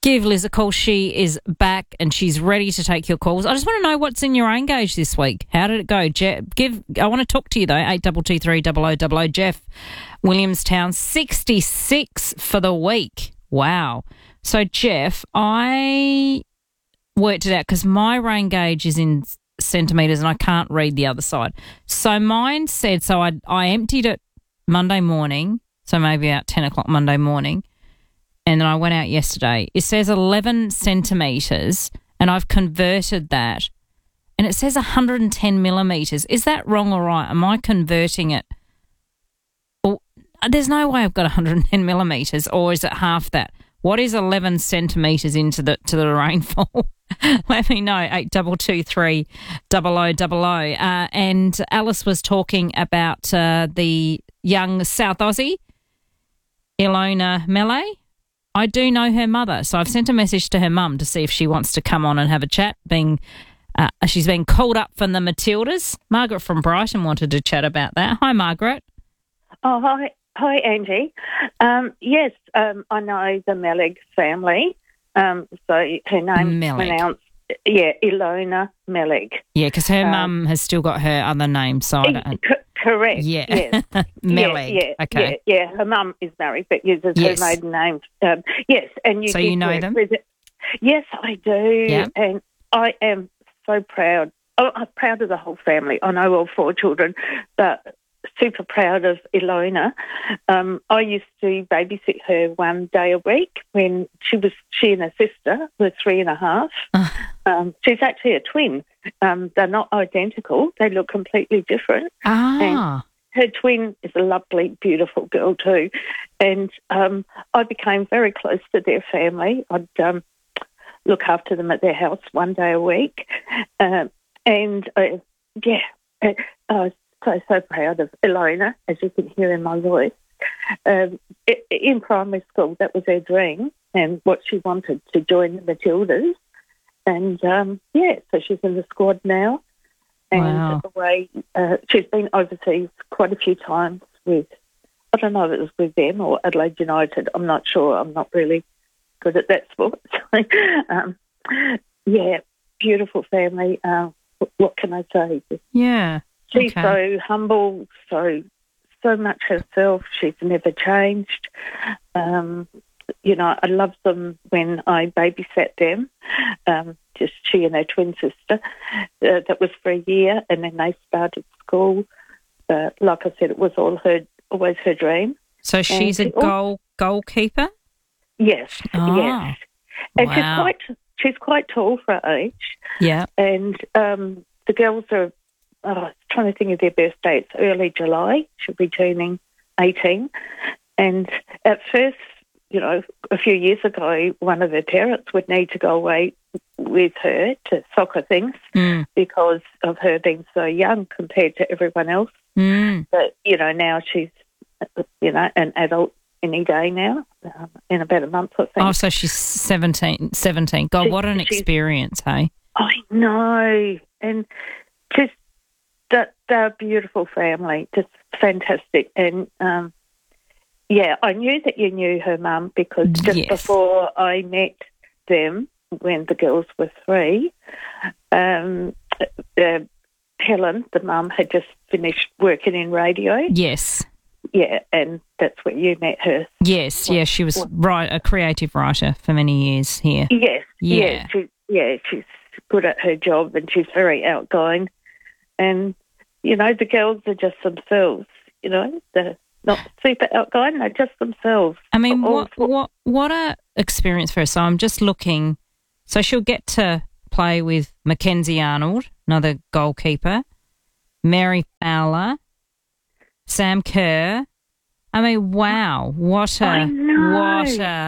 Give Liz a call. She is back and she's ready to take your calls. I just want to know what's in your own gauge this week. How did it go? I want to talk to you though. 8223 0000. Jeff, Williamstown, 66 for the week. Wow. So Jeff, I worked it out because my rain gauge is in centimetres and I can't read the other side. So mine said, I emptied it Monday morning, so maybe about 10 o'clock Monday morning. And then I went out yesterday. It says 11 centimetres, and I've converted that, and it says 110 millimetres. Is that wrong or right? Am I converting it? Well, there's no way I've got 110 millimetres, or is it half that? What is 11 centimetres into the rainfall? Let me know, 8223 0000. And Alice was talking about the young South Aussie, Ilona Melee. I do know her mother, so I've sent a message to her mum to see if she wants to come on and have a chat. She's been called up from the Matildas. Margaret from Brighton wanted to chat about that. Hi, Margaret. Oh, hi, Angie. Yes, I know the Melig family. So her name's pronounced, Ilona Melig. Yeah, because her mum has still got her other name, so I don't. Correct. Yeah. Yes. Melig. Yeah. Okay. Yeah. Her mum is married, but uses her maiden name. Yes, and you. So you know them? Yes, I do. Yeah. And I am so proud. Oh, I'm proud of the whole family. I know all 4 children, but super proud of Ilona. I used to babysit her 1 day a week when she and her sister were 3.5. She's actually a twin. They're not identical. They look completely different. And her twin is a lovely, beautiful girl too. And I became very close to their family. I'd look after them at their house 1 day a week. I was so proud of Ilona, as you can hear in my voice. In primary school, that was her dream and what she wanted, to join the Matildas. And, so she's in the squad now. And she's been overseas quite a few times with, I don't know if it was with them or Adelaide United. I'm not sure. I'm not really good at that sport. Beautiful family. What can I say? Yeah. She's so humble, so much herself. She's never changed. I love them when I babysat them, just she and her twin sister. That was for a year, and then they started school. Like I said, it was always her dream. So she's a goalkeeper? Yes, yes. And wow. she's quite tall for her age. Yeah. And the girls are, trying to think of their birthday. It's early July. She'll be turning 18. And at first, a few years ago, one of her parents would need to go away with her to soccer things because of her being so young compared to everyone else. But, now she's, an adult any day now, in about a month, I think. Oh, so she's 17. God, what an experience, hey? I know. And just they're a beautiful family, just fantastic. And, I knew that you knew her mum because just before I met them, when the girls were 3, Helen, the mum, had just finished working in radio. Yes. Yeah, and that's where you met her. Yes, she was a creative writer for many years here. Yes, she's good at her job and she's very outgoing. And, the girls are just themselves, they're not super outgoing, they're just themselves. I mean, what a experience for her. So I'm just looking. So she'll get to play with Mackenzie Arnold, another goalkeeper, Mary Fowler, Sam Kerr. I mean, wow, I know.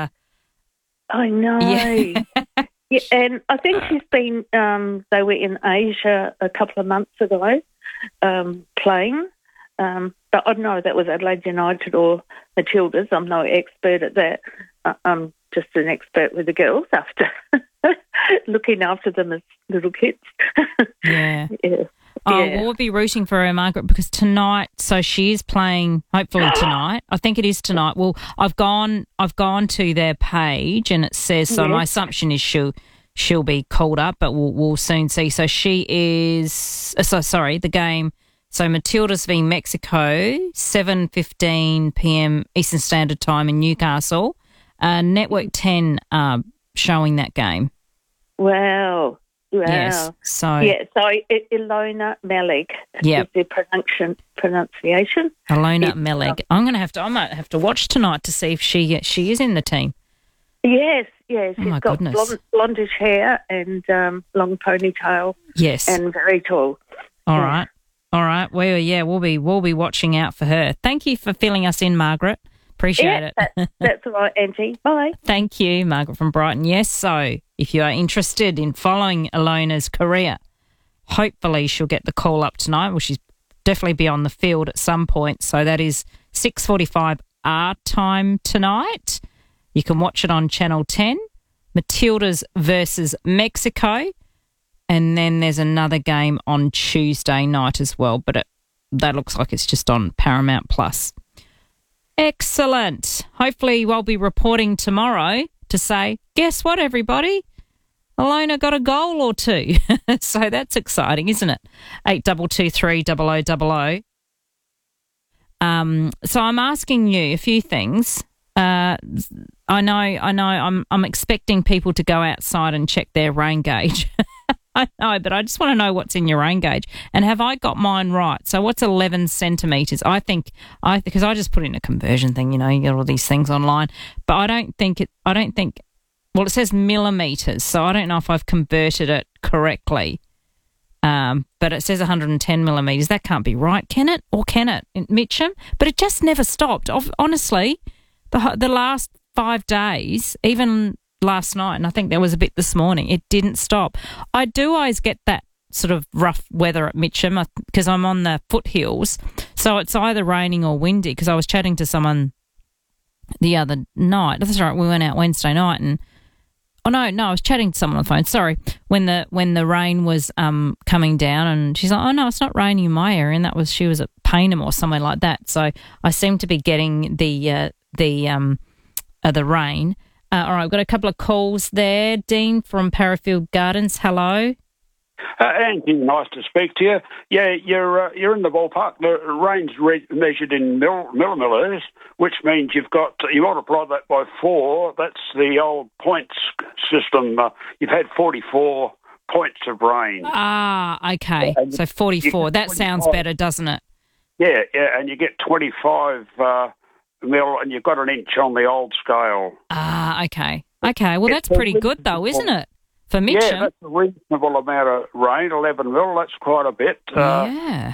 Yeah. Yeah, and I think she's been, they were in Asia a couple of months ago playing, but I don't know if that was Adelaide United or Matildas. I'm no expert at that. I'm just an expert with the girls after looking after them as little kids. Yeah. Oh, Yeah. well, we'll be rooting for her, Margaret, because tonight, so she is playing, hopefully tonight. I think it is tonight. Well, I've gone to their page and it says, so my assumption is she'll be called up, but we'll soon see. So she is, the game, so Matildas v Mexico, 7:15 p.m. Eastern Standard Time in Newcastle. Network 10 showing that game. Wow. Yes. So Ilona Melig is the pronunciation. Ilona Melig. I might have to watch tonight to see if she is in the team. Yes. She's my got goodness. blondish hair and long ponytail. Yes. And very tall. All right. We'll be watching out for her. Thank you for filling us in, Margaret. Appreciate it. That's all right, Auntie. Bye. Thank you, Margaret from Brighton. Yes, so if you are interested in following Ilona's career, hopefully she'll get the call up tonight. Well, she's definitely be on the field at some point. So that is 6:45 our time tonight. You can watch it on Channel 10. Matildas versus Mexico. And then there's another game on Tuesday night as well, but that looks like it's just on Paramount Plus. Excellent. Hopefully we'll be reporting tomorrow to say, guess what, everybody? Ilona got a goal or two. So that's exciting, isn't it? 8223 00. So I'm asking you a few things. I know. I'm expecting people to go outside and check their rain gauge. I know, but I just want to know what's in your rain gauge. And have I got mine right? So what's 11 centimetres? Because I just put in a conversion thing, you get all these things online. But I don't think, it says millimetres, so I don't know if I've converted it correctly. But it says 110 millimetres. That can't be right, can it? Or can it, Mitcham? But it just never stopped. Honestly, the last 5 days, even last night, and I think there was a bit this morning, it didn't stop. I do always get that sort of rough weather at Mitcham because I'm on the foothills, so it's either raining or windy. Because I was chatting to someone the other night. That's right, we went out Wednesday night and I was chatting to someone on the phone. Sorry, when the rain was coming down, and she's like, "Oh no, it's not raining in my area," and she was at Payneham or somewhere like that. So I seem to be getting the rain. All right, I've got a couple of calls there. Dean from Parafield Gardens, hello. Andy, nice to speak to you. Yeah, you're in the ballpark. The rain's measured in millimetres, which means you multiply that by 4. That's the old points system. You've had 44 points of rain. Ah, okay. So 44. That sounds better, doesn't it? Yeah, and you get 25 mil, and you've got an inch on the old scale. Ah, okay. Well, that's pretty good, though, isn't it? For Mitcham. Yeah, that's a reasonable amount of rain, 11 mil. That's quite a bit. Yeah.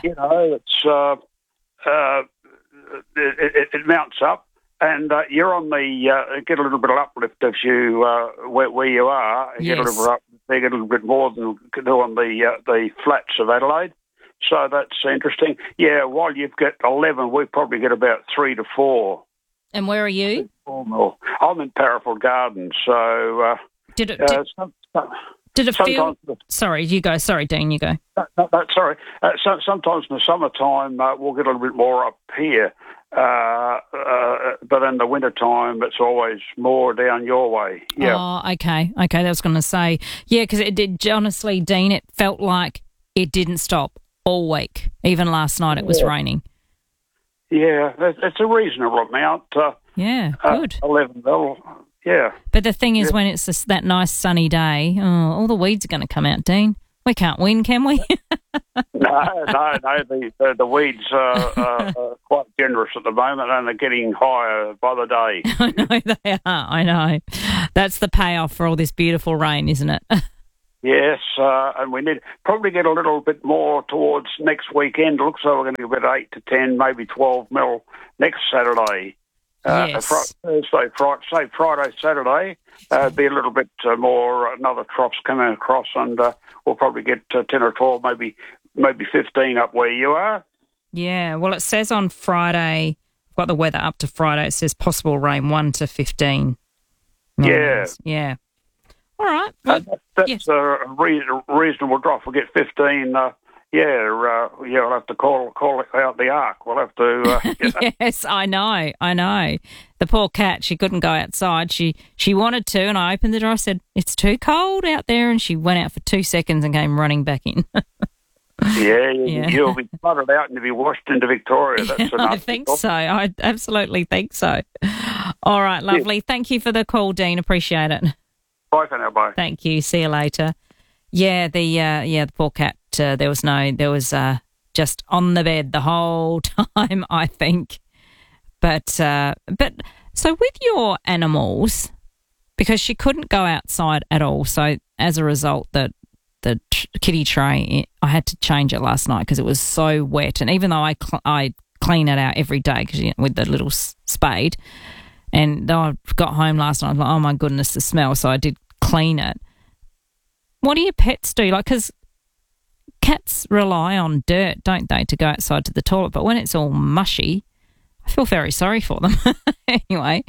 It mounts up, and you're on the get a little bit of uplift if you where you are. Yes. Get a little bit up. They get a little bit more than you can do on the flats of Adelaide. So that's interesting. Yeah, while you've got 11, we probably get about 3 to 4. And where are you? 4 mil. I'm in Parafield Gardens, so... Did it feel... Sorry, you go. Sorry, Dean, you go. Sorry. Sometimes in the summertime, we'll get a little bit more up here. But in the wintertime, it's always more down your way. Yeah. Oh, okay. That was going to say... Yeah, because it did... Honestly, Dean, it felt like it didn't stop all week. Even last night it was raining. Yeah, it's a reasonable amount. Yeah, good. 11 mil, yeah. But the thing is, when it's that nice sunny day, all the weeds are going to come out, Dean. We can't win, can we? No. The weeds are quite generous at the moment, and they're getting higher by the day. I know they are. I know. That's the payoff for all this beautiful rain, isn't it? Yes, and we need probably get a little bit more towards next weekend. It looks like we're going to get 8 to 10, maybe 12 mil next Saturday. Yes. Friday, Saturday, be a little bit more, another trough's coming across, and we'll probably get 10 or 12, maybe 15 up where you are. Yeah, well, it says on Friday, I've got the weather up to Friday, it says possible rain 1 to 15. Yeah. All right. Well, that's a reasonable drop. We'll get 15 We'll have to call out the ark. We'll have to. Yes, I know. The poor cat, she couldn't go outside. She wanted to, and I opened the door. I said, "It's too cold out there," and she went out for 2 seconds and came running back in. You'll be flooded out and you'll be washed into Victoria. That's enough. I think so. I absolutely think so. All right, lovely. Yeah. Thank you for the call, Dean. Appreciate it. Bye for now. Bye. Thank you. See you later. Yeah, the poor cat. There was just on the bed the whole time, I think. But so with your animals, because she couldn't go outside at all, so as a result, the kitty tray, I had to change it last night because it was so wet. And even though I clean it out every day with the little spade, and I got home last night, I was like, oh my goodness, the smell. So I did clean it. What do your pets do? Like, because cats rely on dirt, don't they, to go outside to the toilet? But when it's all mushy, I feel very sorry for them. Anyway,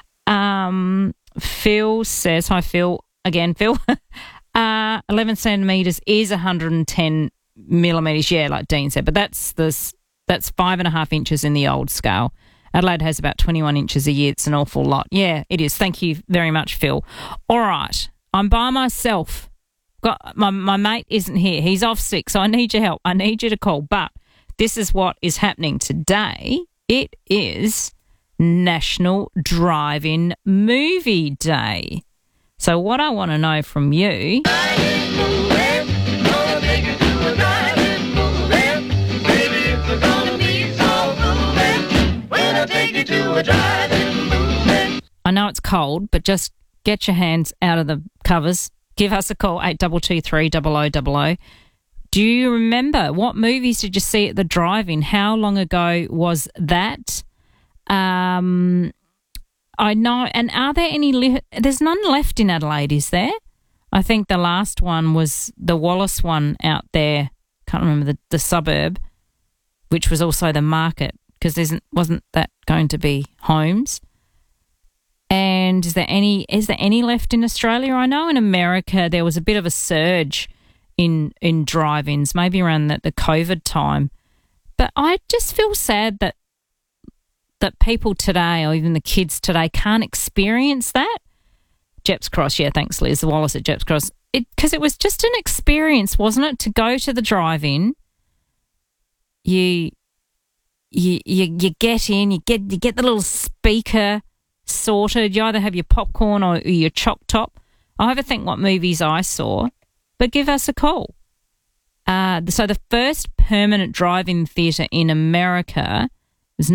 Phil says, hi, Phil. Again, Phil. 11 centimetres is 110 millimetres, yeah, like Dean said, but that's 5.5 inches in the old scale. Adelaide has about 21 inches a year. It's an awful lot. Yeah, it is. Thank you very much, Phil. All right, I'm by myself. My mate isn't here. He's off sick, so I need your help. I need you to call. But this is what is happening today. It is National Drive-In Movie Day. So what I want to know from you... I know it's cold, but just get your hands out of the covers. Give us a call, 8223 0000. Do you remember what movies did you see at the drive-in? How long ago was that? I know. And are there any... There's none left in Adelaide, is there? I think the last one was the Wallace one out there. Can't remember the suburb, which was also the market, because wasn't that going to be homes? And is there any left in Australia? I know in America there was a bit of a surge in drive-ins, maybe around the COVID time. But I just feel sad that people today, or even the kids today, can't experience that. Jeps Cross, yeah, thanks, Liz. The Wallace at Jeps Cross. Because it was just an experience, wasn't it, to go to the drive-in. You get in, you get the little speaker sorted. You either have your popcorn or your choc top. I have to think what movies I saw, but give us a call. So the first permanent drive-in theatre in America was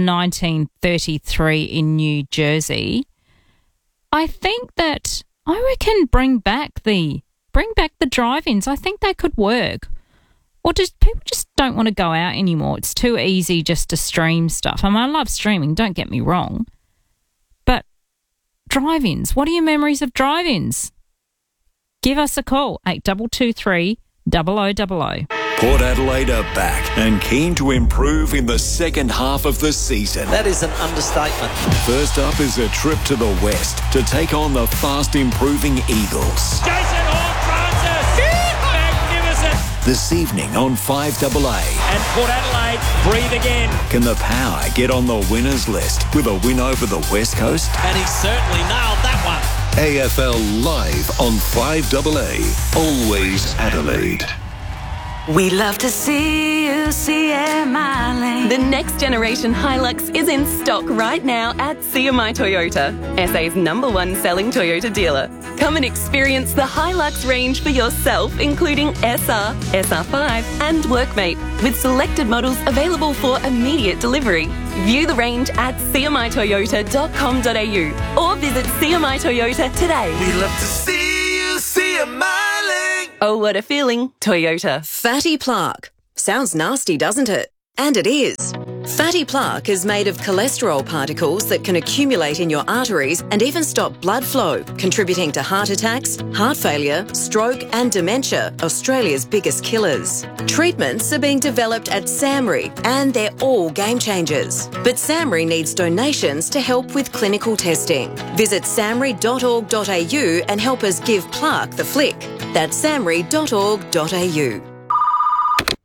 1933 in New Jersey. I think that reckon bring back the drive-ins. I think they could work. Or people just don't want to go out anymore. It's too easy just to stream stuff. I mean, I love streaming, don't get me wrong. But drive-ins, what are your memories of drive-ins? Give us a call, 8223 0000. Port Adelaide are back and keen to improve in the second half of the season. That is an understatement. First up is a trip to the west to take on the fast-improving Eagles. Jason Horne-Francis! Magnificent! This evening on 5AA. And Port Adelaide breathe again. Can the Power get on the winners list with a win over the West Coast? And he certainly nailed that one. AFL Live on 5AA. Always Adelaide. We love to see you CMI Lane. The next generation Hilux is in stock right now at CMI Toyota, SA's #1 selling Toyota dealer. Come and experience the Hilux range for yourself, including SR, SR5 and Workmate, with selected models available for immediate delivery. View the range at cmitoyota.com.au or visit CMI Toyota today. We love to see you CMI Lane. Oh, what a feeling. Toyota. Fatty plaque. Sounds nasty, doesn't it? And it is. Fatty plaque is made of cholesterol particles that can accumulate in your arteries and even stop blood flow, contributing to heart attacks, heart failure, stroke and dementia, Australia's biggest killers. Treatments are being developed at SAMRI and they're all game changers. But SAMRI needs donations to help with clinical testing. Visit samri.org.au and help us give plaque the flick. That's samri.org.au.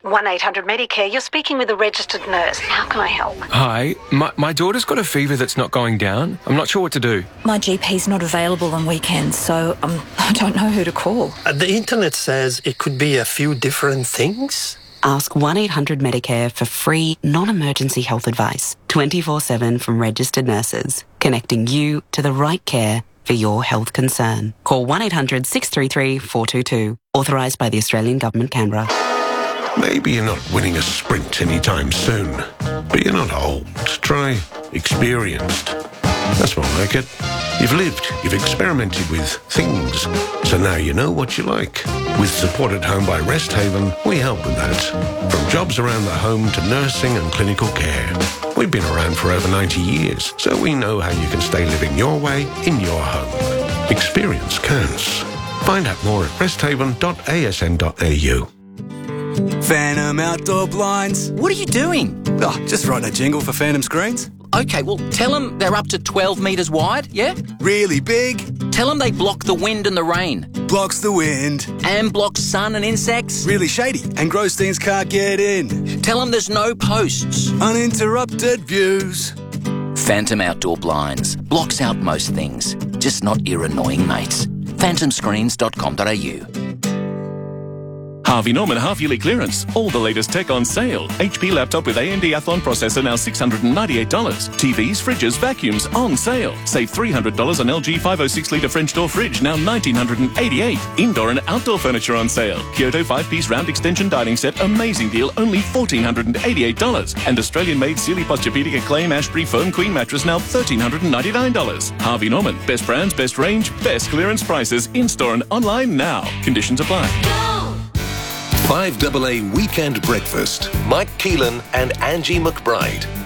1-800-Medicare, you're speaking with a registered nurse. How can I help? Hi, my daughter's got a fever that's not going down. I'm not sure what to do. My GP's not available on weekends, so I don't know who to call. The internet says it could be a few different things. Ask 1-800-Medicare for free, non-emergency health advice, 24/7 from registered nurses, connecting you to the right care for your health concern. Call 1-800-633-422. Authorised by the Australian Government, Canberra. Maybe you're not winning a sprint anytime soon, but you're not old. Try experienced. That's more like it. You've lived, you've experimented with things, so now you know what you like. With Support at Home by Resthaven, we help with that. From jobs around the home to nursing and clinical care. We've been around for over 90 years, so we know how you can stay living your way in your home. Experience counts. Find out more at resthaven.asn.au. Phantom Outdoor Blinds. What are you doing? Oh, just writing a jingle for Phantom Screens. Okay, well, tell them they're up to 12 metres wide, yeah? Really big. Tell them they block the wind and the rain. Blocks the wind. And blocks sun and insects. Really shady, and Grossteins can't get in. Tell them there's no posts. Uninterrupted views. Phantom Outdoor Blinds. Blocks out most things, just not your annoying mates. phantomscreens.com.au. Harvey Norman half-yearly clearance. All the latest tech on sale. HP laptop with AMD Athlon processor now $698. TVs, fridges, vacuums on sale. Save $300 on LG 506-litre French door fridge, now $1,988. Indoor and outdoor furniture on sale. Kyoto 5-piece round extension dining set, amazing deal, only $1,488. And Australian-made Sealy Posturepedic Acclaim Ashbury Foam Queen mattress, now $1,399. Harvey Norman. Best brands, best range, best clearance prices. In-store and online now. Conditions apply. 5AA Weekend Breakfast. Mike Keelan and Angie McBride.